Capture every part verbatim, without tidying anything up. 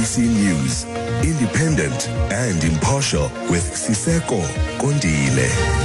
B C News, independent and impartial with Siseko Kondile.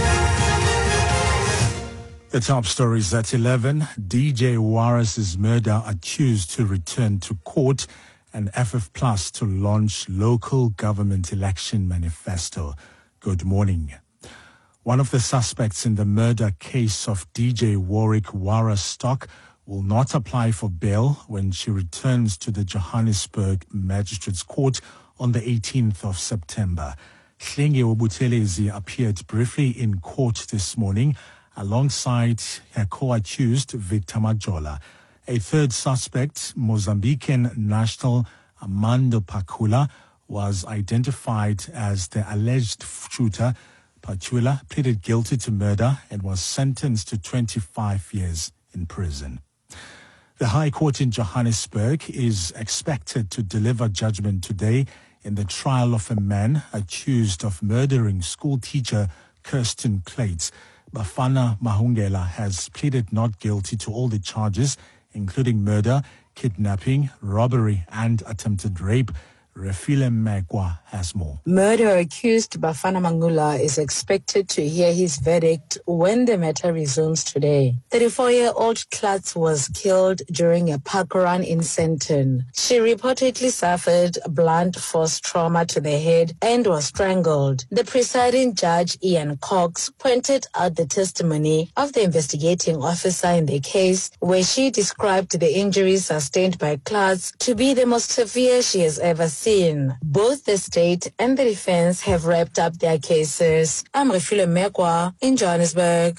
The top stories at eleven. D J Waras's murder accused to return to court, and F F Plus to launch local government election manifesto. Good morning. One of the suspects in the murder case of D J Warwick Wara Stock will not apply for bail when she returns to the Johannesburg Magistrates Court on the eighteenth of September. Hlengiwe Buthelezi appeared briefly in court this morning alongside her co-accused Victor Majola. A third suspect, Mozambican national Armando Pakula, was identified as the alleged shooter. Pakula pleaded guilty to murder and was sentenced to twenty-five years in prison. The High Court in Johannesburg is expected to deliver judgment today in the trial of a man accused of murdering school teacher Kirsten Clates. Bafana Mahungela has pleaded not guilty to all the charges, including murder, kidnapping, robbery, and attempted rape. Refile Mekwa has more. Murder accused Bafana Mangula is expected to hear his verdict when the matter resumes today. thirty-four-year-old Klats was killed during a park run in Sandton. She reportedly suffered blunt force trauma to the head and was strangled. The presiding judge, Ian Cox, pointed out the testimony of the investigating officer in the case, where she described the injuries sustained by Klats to be the most severe she has ever seen. Both the state and the defense have wrapped up their cases. I'm Refile Mekwa in Johannesburg.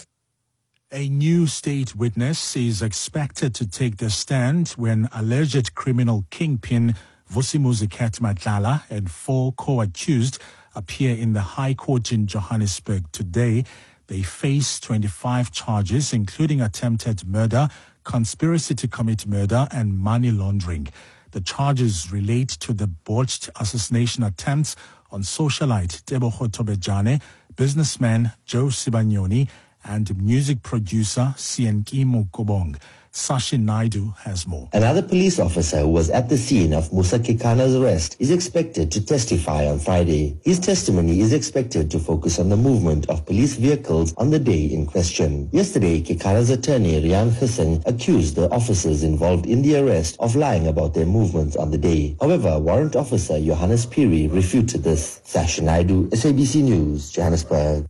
A new state witness is expected to take the stand when alleged criminal kingpin Vusimuzi Matlala and four co-accused appear in the High Court in Johannesburg today. They face twenty-five charges, including attempted murder, conspiracy to commit murder, and money laundering. The charges relate to the botched assassination attempts on socialite Tebogo Tobejane, businessman Joe Sibanyoni, and music producer Sienkimo Kobong. Sashi Naidu has more. Another police officer who was at the scene of Musa Kekana's arrest is expected to testify on Friday. His testimony is expected to focus on the movement of police vehicles on the day in question. Yesterday, Kekana's attorney Rian Hussein accused the officers involved in the arrest of lying about their movements on the day. However, warrant officer Johannes Piri refuted this. Sashi Naidu, S A B C News, Johannesburg.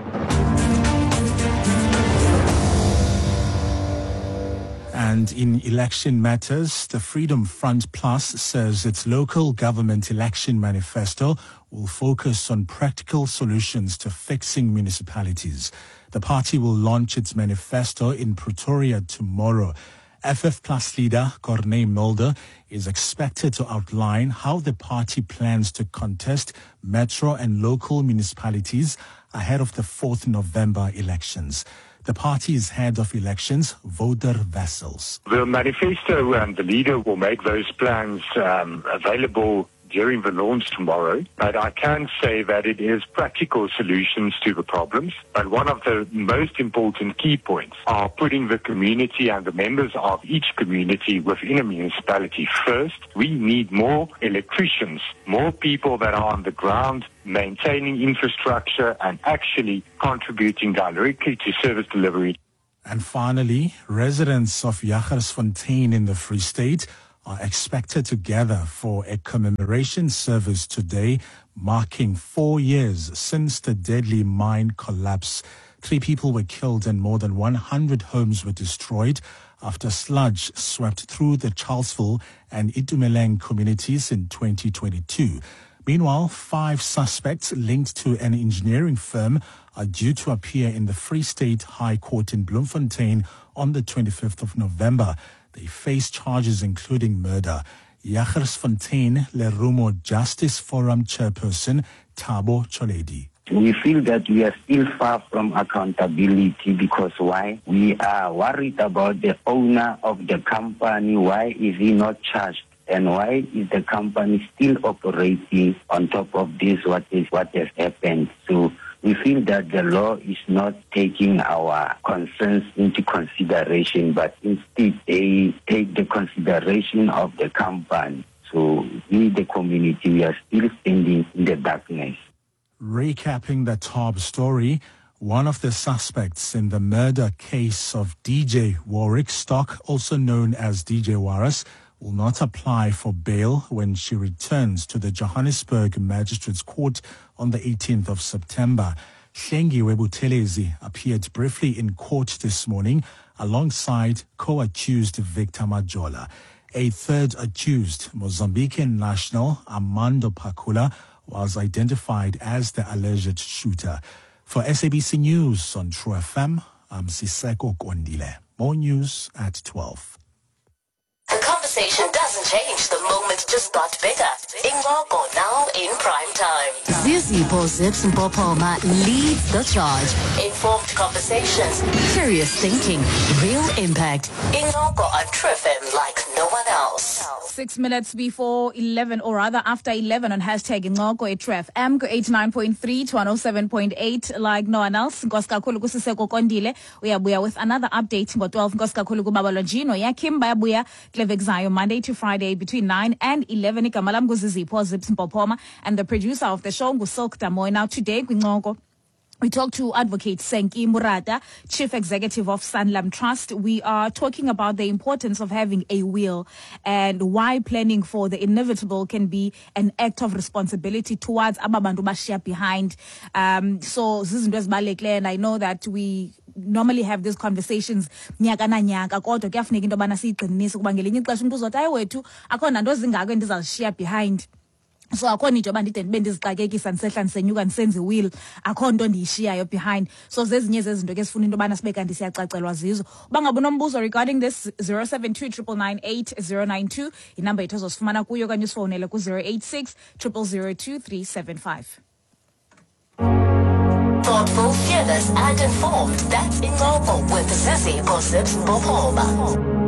And in election matters, the Freedom Front Plus says its local government election manifesto will focus on practical solutions to fixing municipalities. The party will launch its manifesto in Pretoria tomorrow. F F Plus leader Corneille Mulder is expected to outline how the party plans to contest metro and local municipalities ahead of the fourth of November elections. The party's head of elections, Wouter Wessels. The manifesto and the leader will make those plans um, available during the launch tomorrow. But I can say that it is practical solutions to the problems. But one of the most important key points are putting the community and the members of each community within a municipality first. We need more electricians, more people that are on the ground maintaining infrastructure and actually contributing directly to service delivery. And finally, residents of Jagersfontein in the Free State are expected to gather for a commemoration service today, marking four years since the deadly mine collapse. Three people were killed and more than one hundred homes were destroyed after sludge swept through the Charlesville and Itumeleng communities in twenty twenty-two. Meanwhile, five suspects linked to an engineering firm are due to appear in the Free State High Court in Bloemfontein on the twenty-fifth of November. They face charges including murder. Jagersfontein Lerumo Justice Forum chairperson Thabo Choledi. We feel that we are still far from accountability because why? We are worried about the owner of the company. Why is he not charged? And why is the company still operating on top of this? What is what has happened? So we feel that the law is not taking our concerns into consideration, but instead they take the consideration of the company. So we, the community, we are still standing in the darkness. Recapping the top story, one of the suspects in the murder case of D J Warwick Stock, also known as D J Wallace, will not apply for bail when she returns to the Johannesburg Magistrates Court on the eighteenth of September. Hlengiwe Buthelezi appeared briefly in court this morning alongside co-accused Victor Majola. A third accused, Mozambican national Armando Pakula, was identified as the alleged shooter. For S A B C News on True F M, I'm Siseko Kondile. More news at twelve. The conversation doesn't change the moment just got better. Ingoko now in prime time. Zizipho Zips Mpopoma leads the charge. Informed conversations, Curious thinking, real impact. Ingoko on True F M like no one else. Six minutes before eleven, or rather after eleven, on hashtag Ingoko at True F M, eighty-nine point three to one oh seven point eight like no one else. Nkoskakhulu kusiseko Kondile uyabuya with another update ngo twelve. Nkoskakhulu kubaba Lonjino yakim bayabuya Klevexayo Monday to Friday between nine and eleven. Igama lam nguzizipho Zips Mpopoma, and the producer of the show nguSilk Damoy. Now today kwingoko we talked to Advocate Senki Murata, Chief Executive of Sanlam Trust. We are talking about the importance of having a will and why planning for the inevitable can be an act of responsibility towards ababantu bashiya behind. Um, so zizinto ezibalulekileyo, and I know that we normally have these conversations nyaka na nyaka, kodwa kuyafuneka into yobana siyiqinise ukuba ngelinye ixesha umuntu uzothi hayi wethu akho nanto zingako endizazishiya behind. So akho nito bandide ndibe ndizixakekisa ndisehla ndisenyuka ndisenze will, akho nto ndiyishiyayo behind. So zezinye zezinto ke sifuna into yobana sibe kanti siyacacelwa zizo. Uba ngabe unombuzo regarding this, zero seven two nine nine eight zero nine two inamba yethu ozosifumana kuyo, okanye usifowunele ku zero eight six zero zero zero two three seven five. Thoughtful, fearless and informed. That's Ingoko with Zizipho Zips Mpopoma.